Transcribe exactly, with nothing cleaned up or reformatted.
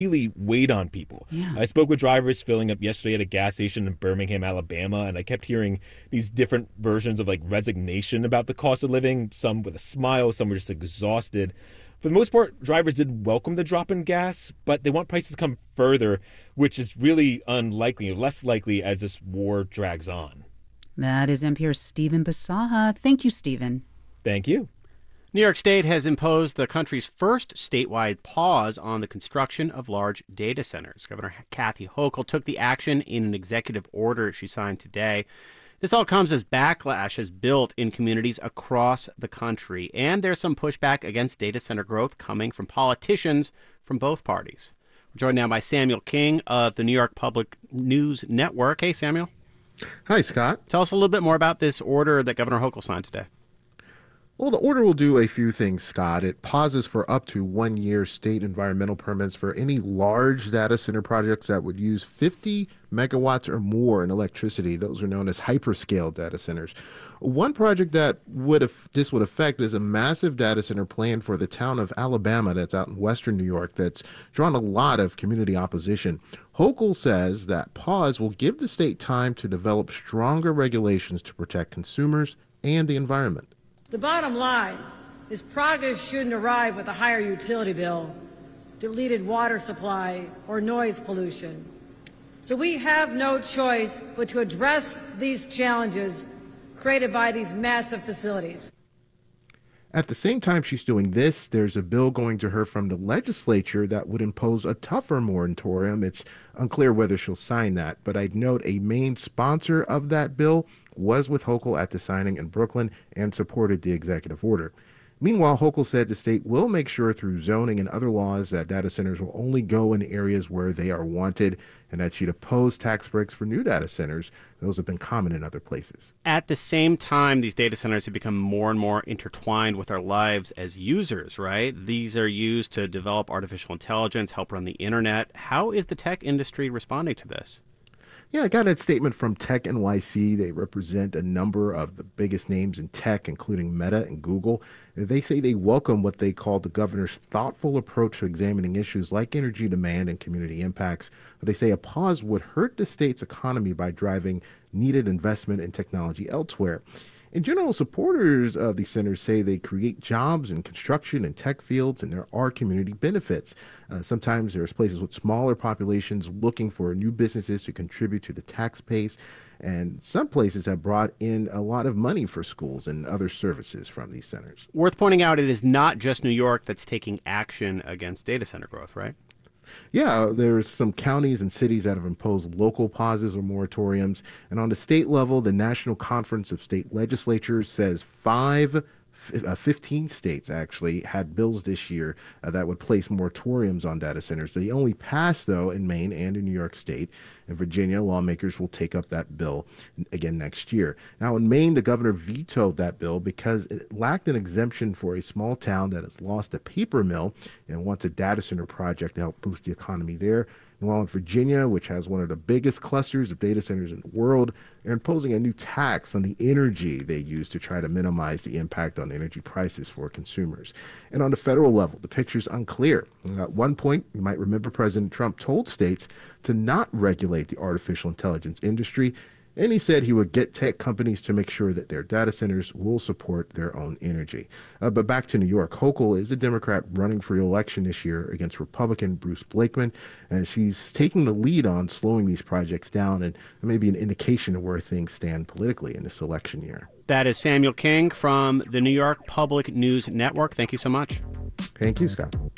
really weighed on people. Yeah. I spoke with drivers filling up yesterday at a gas station in Birmingham, Alabama, and I kept hearing these different versions of like resignation about the cost of living, some with a smile, some were just exhausted. For the most part, drivers did welcome the drop in gas, but they want prices to come further, which is really unlikely, or less likely as this war drags on. That is N P R's Stephen Bisaha. Thank you, Stephen. Thank you. New York State has imposed the country's first statewide pause on the construction of large data centers. Governor Kathy Hochul took the action in an executive order she signed today. This all comes as backlash has built in communities across the country, and there's some pushback against data center growth coming from politicians from both parties. We're joined now by Samuel King of the New York Public News Network. Hey, Samuel. Hi, Scott. Tell us a little bit more about this order that Governor Hochul signed today. Well, the order will do a few things, Scott. It pauses for up to one year state environmental permits for any large data center projects that would use fifty megawatts or more in electricity. Those are known as hyperscale data centers. One project that would af- this would affect is a massive data center plan for the town of Alabama that's out in western New York that's drawn a lot of community opposition. Hochul says that pause will give the state time to develop stronger regulations to protect consumers and the environment. The bottom line is progress shouldn't arrive with a higher utility bill, deleted water supply, or noise pollution. So we have no choice but to address these challenges created by these massive facilities. At the same time she's doing this, there's a bill going to her from the legislature that would impose a tougher moratorium. It's unclear whether she'll sign that, but I'd note a main sponsor of that bill was with Hochul at the signing in Brooklyn and supported the executive order. Meanwhile, Hochul said the state will make sure through zoning and other laws that data centers will only go in areas where they are wanted, and that she'd oppose tax breaks for new data centers. Those have been common in other places. At the same time, these data centers have become more and more intertwined with our lives as users, right? These are used to develop artificial intelligence, help run the internet. How is the tech industry responding to this? Yeah, I got a statement from Tech N Y C. They represent a number of the biggest names in tech, including Meta and Google. They say they welcome what they call the governor's thoughtful approach to examining issues like energy demand and community impacts. They say a pause would hurt the state's economy by driving needed investment in technology elsewhere. In general, supporters of these centers say they create jobs in construction and tech fields, and there are community benefits. Uh, sometimes there's places with smaller populations looking for new businesses to contribute to the tax base, and some places have brought in a lot of money for schools and other services from these centers. Worth pointing out, it is not just New York that's taking action against data center growth, right? Yeah, there's some counties and cities that have imposed local pauses or moratoriums. And on the state level, the National Conference of State Legislatures says five, uh, fifteen states actually had bills this year uh, that would place moratoriums on data centers. They only passed, though, in Maine and in New York State. In Virginia, lawmakers will take up that bill again next year. Now, in Maine, the governor vetoed that bill because it lacked an exemption for a small town that has lost a paper mill and wants a data center project to help boost the economy there. And while in Virginia, which has one of the biggest clusters of data centers in the world, they're imposing a new tax on the energy they use to try to minimize the impact on energy prices for consumers. And on the federal level, the picture's unclear. At one point, you might remember President Trump told states to not regulate the artificial intelligence industry, and he said he would get tech companies to make sure that their data centers will support their own energy. Uh, but back to New York, Hochul is a Democrat running for re-election this year against Republican Bruce Blakeman, and she's taking the lead on slowing these projects down, and maybe an indication of where things stand politically in this election year. That is Samuel King from the New York Public News Network. Thank you so much. Thank you, Scott.